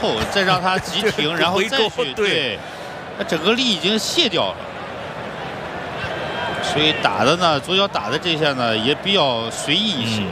后，再让他急停，然后再去对，那整个力已经卸掉了。所以打的呢，左脚打的这下呢也比较随意一些。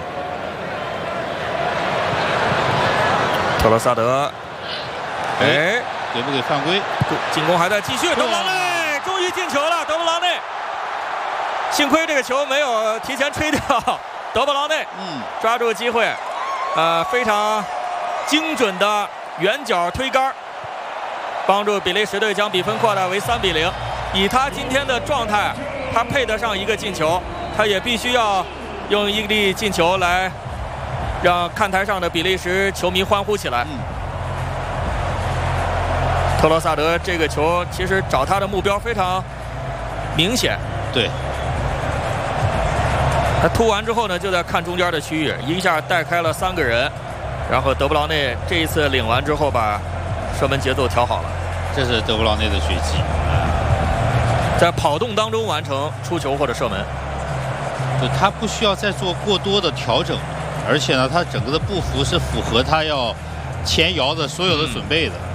特罗萨德，哎， 给不给犯规？ 进攻还在继续，德布劳内终于进球了，德布劳内。幸亏这个球没有提前吹掉，德布劳内，抓住机会，非常精准的远角推杆，帮助比利时队将比分扩大为3比0。以他今天的状态，他配得上一个进球，他也必须要用一粒进球来让看台上的比利时球迷欢呼起来。特罗萨德这个球其实找他的目标非常明显， 对。 他突完之后呢，就在看中间的区域，一下带开了3个人，然后德布劳内这一次领完之后把射门节奏调好了， 这是德布劳内的绝技， 在跑动当中完成出球或者射门， 就他不需要再做过多的调整，而且呢，他整个的步幅是符合他要前摇的所有的准备的。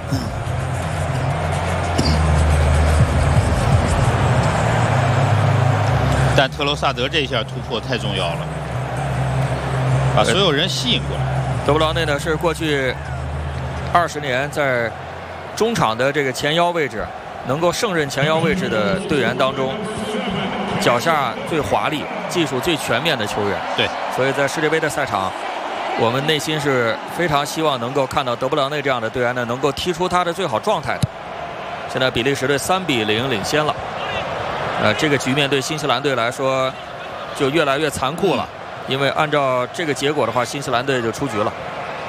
但特罗萨德这一下突破太重要了，把所有人吸引过来。 德布劳内呢是过去20年在中场的这个前腰位置，能够胜任前腰位置的队员当中，脚下最华丽、技术最全面的球员。 对， 所以在世界杯的赛场，我们内心是非常希望能够看到德布劳内这样的队员呢，能够踢出他的最好状态的。现在比利时队3比0领先了。这个局面对新西兰队来说就越来越残酷了，因为按照这个结果的话，新西兰队就出局了。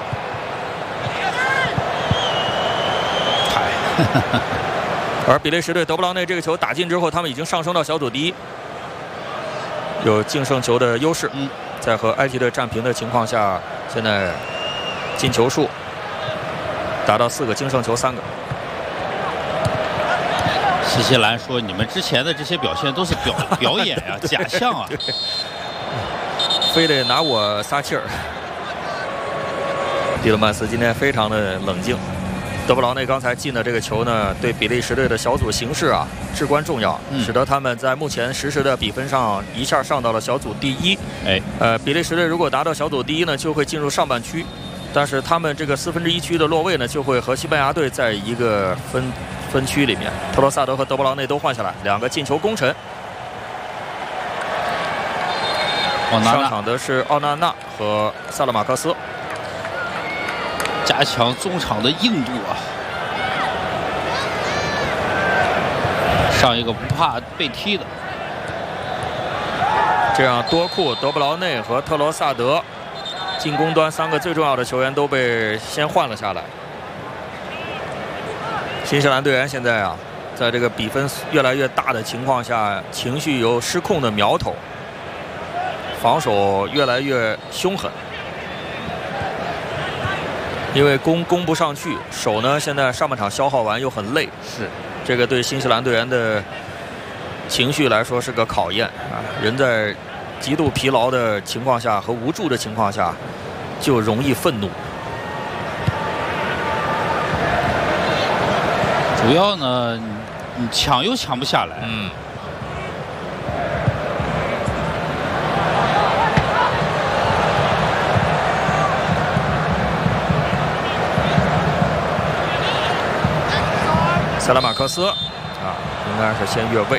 而比利时队德布劳内这个球打进之后，他们已经上升到小组第1，有净胜球的优势。在和埃及队战平的情况下，现在进球数达到4个，净胜球3个。 新西兰说：“你们之前的这些表现都是表演啊，假象啊， 非得拿我撒气儿。”蒂勒曼斯今天非常的冷静。德布劳内刚才进的这个球呢，对比利时队的小组形势啊至关重要，使得他们在目前实时的比分上一下上到了小组第1。比利时队如果达到小组第1呢，就会进入上半区，但是他们这个1/4区的落位呢，就会和西班牙队在一个分区里面。特罗萨德和德布劳内都换下来，2个进球功臣。上场的是奥纳纳和萨勒马克斯， 加强中场的硬度啊。上一个不怕被踢的， 这样多库、德布劳内和特罗萨德进攻端3个最重要的球员都被先换了下来。新西兰队员现在啊，在这个比分越来越大的情况下，情绪有失控的苗头，防守越来越凶狠，因为攻不上去，守呢现在上半场消耗完又很累，这个对新西兰队员的情绪来说是个考验啊。人在极度疲劳的情况下和无助的情况下，就容易愤怒。 主要呢，你抢又抢不下来。 塞拉马克斯啊，应该是先越位。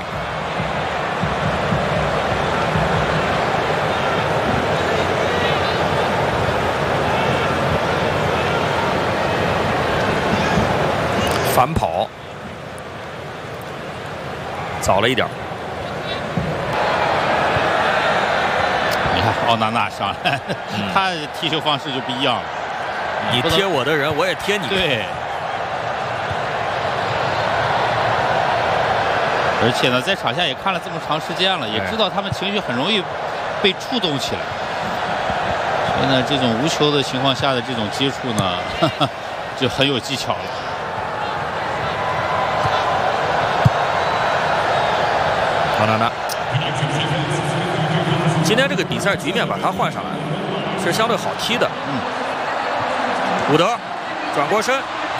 反跑，早了一点。 你看奥纳纳上来，他的踢球方式就不一样了。 你贴我的人，我也贴你。 对。而且呢，在场下也看了这么长时间了，也知道他们情绪很容易被触动起来。所以呢，这种无球的情况下的这种接触呢，就很有技巧了。 奥纳纳，今天这个比赛局面把他换上来是相对好踢的。伍德转过身，